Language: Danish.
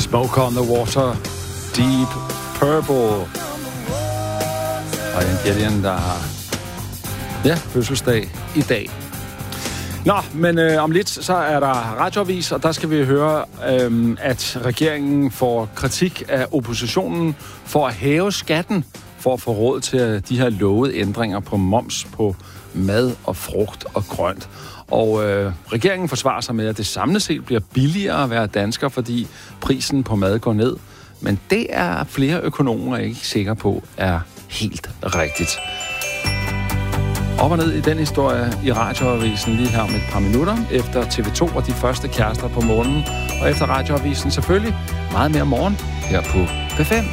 Smoke on the Water, Deep Purple. Og en Gideon, der har fødselsdag i dag. Nå, men om lidt, så er der radioavis, og der skal vi høre, at regeringen får kritik af oppositionen for at hæve skatten, for at få råd til de her lovede ændringer på moms på mad og frugt og grønt. Og regeringen forsvarer sig med, at det samlet set bliver billigere at være dansker, fordi prisen på mad går ned. Men det er flere økonomer ikke sikre på er helt rigtigt. Op og ned i den historie i radioavisen lige her om et par minutter, efter TV2 og de første kærester på månen, og efter radioavisen selvfølgelig meget mere morgen her på P5.